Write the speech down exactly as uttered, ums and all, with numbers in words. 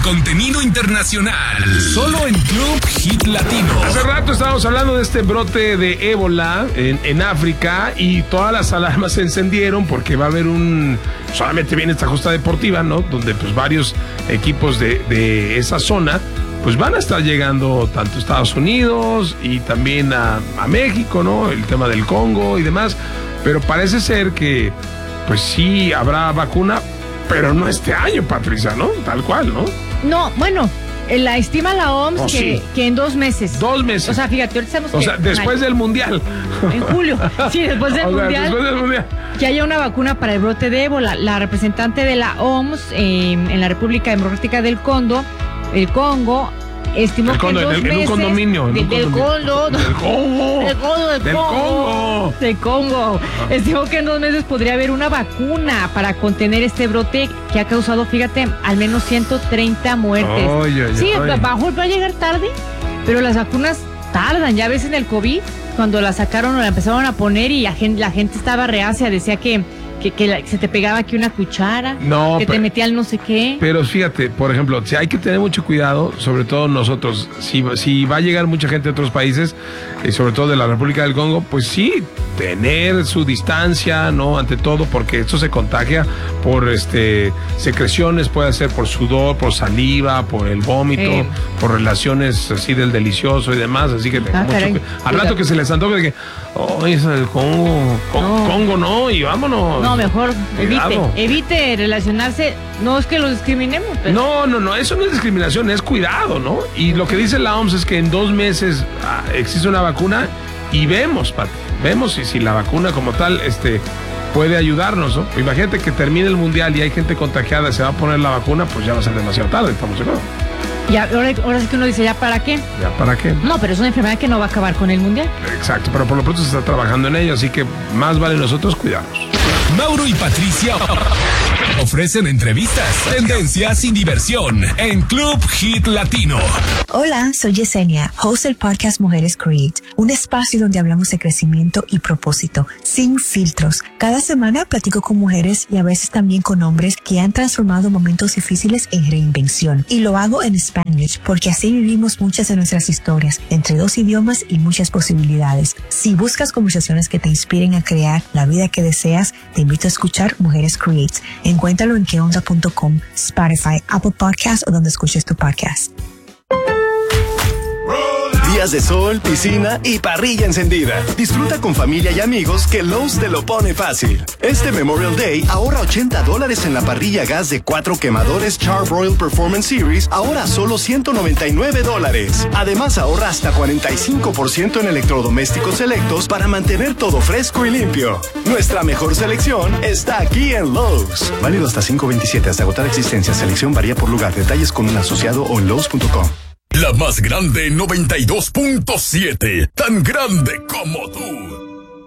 contenido internacional, solo en Club Hit Latino. Hace rato estábamos hablando de este brote de ébola en, en África y todas las alarmas se encendieron porque va a haber un... Solamente viene esta justa deportiva, ¿no? Donde pues varios equipos de, de esa zona pues van a estar llegando tanto a Estados Unidos y también a, a México, ¿no? El tema del Congo y demás. Pero parece ser que pues sí habrá vacuna, pero no este año, Patricia, ¿no? Tal cual, ¿no? No, bueno, la estima la O M S Oh, que, sí. que en dos meses. Dos meses. O sea, fíjate, ahorita estamos... O que, sea, después ay, del Mundial. En julio. Sí, después del O sea, mundial. después del Mundial. Que haya una vacuna para el brote de ébola. La representante de la O M S eh, en la República Democrática del Congo, el Congo, estimó El Congo, que en, dos en, en un meses, condominio. En de, un del condominio. Congo. Del Congo. Del Congo, del, Del Congo. Congo. Del Congo. Estimó que en dos meses podría haber una vacuna para contener este brote que ha causado, fíjate, al menos ciento treinta muertes. Oye, oye, sí, oye. bajo va a llegar tarde, pero las vacunas tardan. Ya ves en el COVID, cuando la sacaron o la empezaron a poner y la gente, la gente estaba reacia, decía que, que, que la- se te pegaba aquí una cuchara, No, que te pero- metía el no sé qué. Pero fíjate, por ejemplo, si hay que tener mucho cuidado, sobre todo nosotros, si, si va a llegar mucha gente de otros países, y sobre todo de la República del Congo, pues sí, tener su distancia, ¿no? Ante todo, porque esto se contagia por este secreciones, puede ser por sudor, por saliva, por el vómito, Eh. por relaciones así del delicioso y demás, así que Ah, mucho caray. cu- al rato que se les antoje de que, oh, es el Congo, Co- No. Congo no, y vámonos. No, mejor evite, Cuidado. evite relacionarse. No es que los discriminemos, pero No, no, no, eso no es discriminación, es cuidado, ¿no? Y lo que dice la O M S es que en dos meses ah, existe una vacuna y vemos, Pati, vemos si, si la vacuna como tal este, puede ayudarnos, ¿no? Imagínate que termine el mundial y hay gente contagiada, se va a poner la vacuna, pues ya va a ser demasiado tarde, estamos de acuerdo. ya, ahora, ahora sí que uno dice, ¿ya para qué? ¿Ya para qué? No, pero es una enfermedad que no va a acabar con el mundial. Exacto, pero por lo pronto se está trabajando en ello, así que más vale nosotros cuidarnos. Mauro y Patricia ofrecen entrevistas, tendencias y diversión en Club Hit Latino. Hola, soy Yesenia, host del podcast Mujeres Create, un espacio donde hablamos de crecimiento y propósito, sin filtros. Cada semana platico con mujeres y a veces también con hombres que han transformado momentos difíciles en reinvención. Y lo hago en Spanish, porque así vivimos muchas de nuestras historias, entre dos idiomas y muchas posibilidades. Si buscas conversaciones que te inspiren a crear la vida que deseas, te invito a escuchar Mujeres Create. Encuéntralo en que onda punto com, Spotify, Apple Podcasts o donde escuches tu podcast. Días de sol, piscina y parrilla encendida. Disfruta con familia y amigos que Lowe's te lo pone fácil. Este Memorial Day ahorra ochenta dólares en la parrilla gas de cuatro quemadores Char-Broil Performance Series, ahora solo ciento noventa y nueve dólares. Además ahorra hasta cuarenta y cinco por ciento en electrodomésticos selectos para mantener todo fresco y limpio. Nuestra mejor selección está aquí en Lowe's. Válido hasta cinco veintisiete hasta agotar existencia. Selección varía por lugar. Detalles con un asociado o en lowes punto com. La más grande noventa y dos punto siete, tan grande como tú.